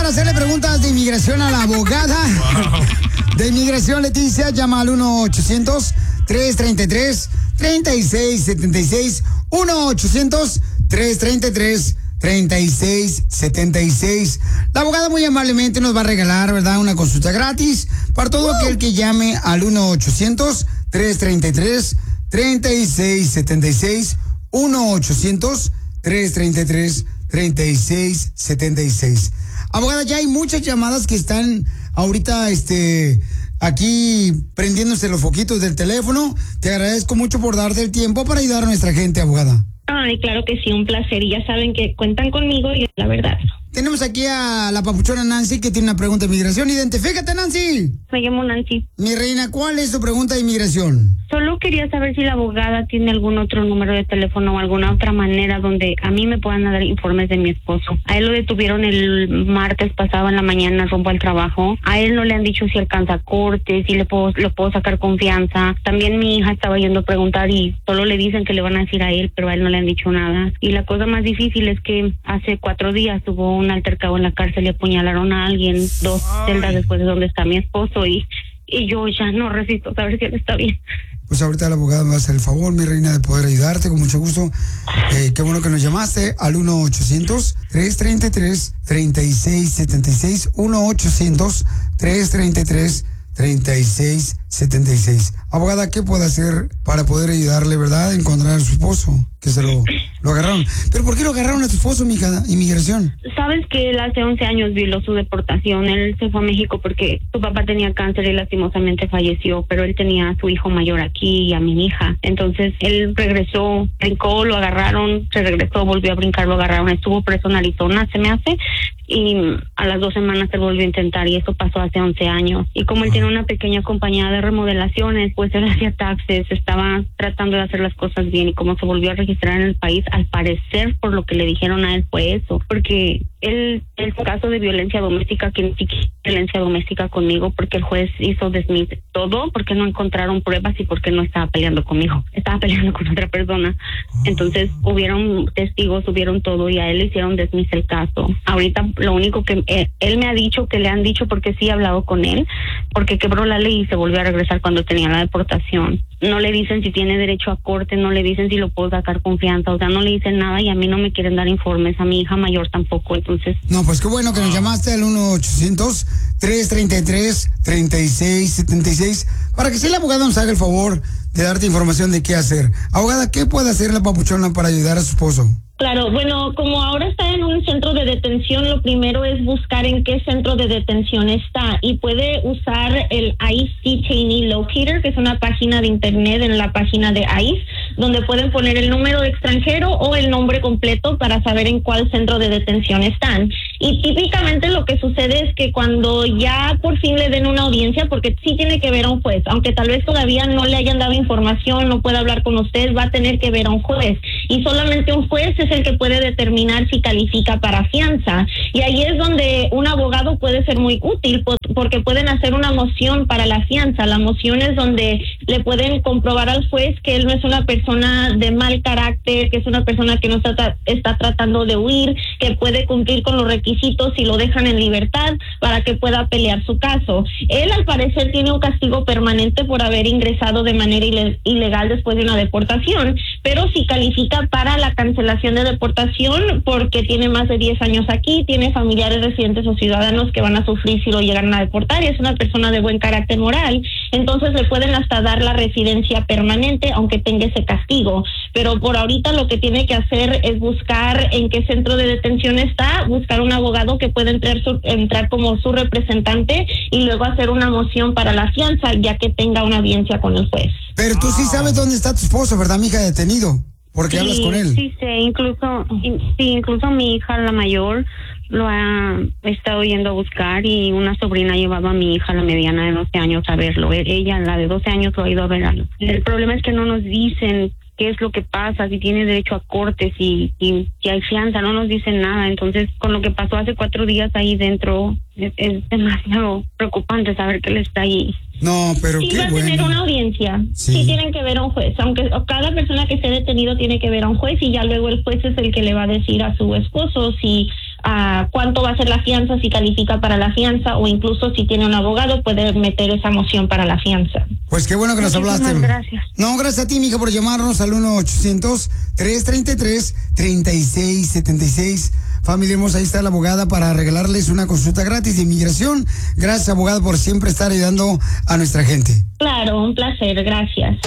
para hacerle preguntas de inmigración a la abogada de inmigración Leticia. Llama al 1-800-333-3676. 1-800-333-3676. La abogada muy amablemente nos va a regalar, ¿verdad?, una consulta gratis para todo aquel que llame al 1-800-333-3676. 1-800-333-3676. Abogada, ya hay muchas llamadas que están ahorita aquí prendiéndose los foquitos del teléfono. Te agradezco mucho por darte el tiempo para ayudar a nuestra gente, abogada. Ay, claro que sí, un placer. Y ya saben que cuentan conmigo y la verdad. Tenemos aquí a la papuchona Nancy que tiene una pregunta de inmigración. Identifícate, Nancy. Me llamo Nancy. Mi reina, ¿cuál es tu pregunta de inmigración? Solo quería saber si la abogada tiene algún otro número de teléfono o alguna otra manera donde a mí me puedan dar informes de mi esposo. A él lo detuvieron el martes pasado en la mañana rumbo al trabajo. A él no le han dicho si alcanza corte, si lo puedo sacar confianza. También mi hija estaba yendo a preguntar y solo le dicen que le van a decir a él, pero a él no le han dicho nada. Y la cosa más difícil es que hace 4 días hubo un altercado en la cárcel y apuñalaron a alguien 2 celdas después de donde está mi esposo y yo ya no resisto saber si él está bien. Pues ahorita la abogada me va a hacer el favor, mi reina, de poder ayudarte con mucho gusto. Qué bueno que nos llamaste al 1-800-333-3676. 1-800-333-3676. Abogada, ¿qué puede hacer para poder ayudarle, verdad, a encontrar a su esposo? Que se lo agarraron. ¿Pero por qué lo agarraron a tu esposo, mija, inmigración? Sabes que él hace 11 años violó su deportación. Él se fue a México porque su papá tenía cáncer y lastimosamente falleció, pero él tenía a su hijo mayor aquí y a mi hija. Entonces él regresó, brincó, lo agarraron, se regresó, volvió a brincar, lo agarraron. Estuvo preso en Arizona, se me hace, y a las 2 semanas se volvió a intentar y eso pasó hace 11 años. Y como él tiene una pequeña compañía de remodelaciones, pues él hacía taxes, estaba tratando de hacer las cosas bien y como se volvió a registrar en el país, al parecer por lo que le dijeron a él fue eso, porque el caso de violencia doméstica, que ni siquiera violencia doméstica conmigo, porque el juez hizo dismiss todo, porque no encontraron pruebas y porque no estaba peleando conmigo, estaba peleando con otra persona. Entonces hubieron testigos, hubieron todo y a él le hicieron dismiss el caso. Ahorita lo único que él me ha dicho, que le han dicho, porque sí he hablado con él, porque quebró la ley y se volvió a regresar cuando tenía la deportación. No le dicen si tiene derecho a corte, no le dicen si lo puedo sacar confianza, o sea, no le dicen nada y a mí no me quieren dar informes, a mi hija mayor tampoco, entonces... No, pues qué bueno que nos llamaste al 1-800-333-3676 para que si el abogado nos haga el favor de darte información de qué hacer. Abogada, ¿qué puede hacer la papuchona para ayudar a su esposo? Claro, bueno, como ahora está en un centro de detención, lo primero es buscar en qué centro de detención está y puede usar el ICE Detainee Locator, que es una página de internet en la página de ICE, donde pueden poner el número de extranjero o el nombre completo para saber en cuál centro de detención están. Y típicamente lo que sucede es que cuando ya por fin le den una audiencia, porque sí tiene que ver a un juez, aunque tal vez todavía no le hayan dado información, no puede hablar con usted, va a tener que ver a un juez. Y solamente un juez es el que puede determinar si califica para fianza. Y ahí es donde un abogado puede ser muy útil, porque pueden hacer una moción para la fianza. La moción es donde le pueden comprobar al juez que él no es una persona de mal carácter, que es una persona que no está tratando de huir, que puede cumplir con los requisitos si lo dejan en libertad para que pueda pelear su caso. Él al parecer tiene un castigo permanente por haber ingresado de manera ilegal después de una deportación, pero si califica para la cancelación de deportación porque tiene más de 10 años aquí, tiene familiares residentes o ciudadanos que van a sufrir si lo llegan a deportar y es una persona de buen carácter moral, entonces le pueden hasta dar la residencia permanente aunque tenga ese castigo. Pero por ahorita lo que tiene que hacer es buscar en qué centro de detención está, buscar un abogado que pueda entrar como su representante y luego hacer una moción para la fianza ya que tenga una audiencia con el juez. Pero tú sí sabes dónde está tu esposo, ¿verdad, mija, detenido? Porque hablas con él. Sí, sé, incluso mi hija, la mayor, lo ha estado yendo a buscar y una sobrina llevaba a mi hija, la mediana de 12 años, a verlo. Ella, la de 12 años, lo ha ido a ver. El problema es que no nos dicen qué es lo que pasa, si tiene derecho a corte, si hay fianza, no nos dicen nada. Entonces, con lo que pasó hace 4 días ahí dentro, es demasiado preocupante saber que él está ahí. No, pero sí, qué va a bueno. tener una audiencia. Sí, tienen que ver a un juez. Aunque cada persona que esté detenido tiene que ver a un juez y ya luego el juez es el que le va a decir a su esposo si cuánto va a ser la fianza, si califica para la fianza, o incluso si tiene un abogado puede meter esa moción para la fianza. Pues qué bueno que nos hablaste. Gracias. No, gracias a ti, mija, por llamarnos al 1-800-333-3676. Familia hermosa, ahí está la abogada para regalarles una consulta gratis de inmigración. Gracias, abogada, por siempre estar ayudando a nuestra gente. Claro, un placer, gracias.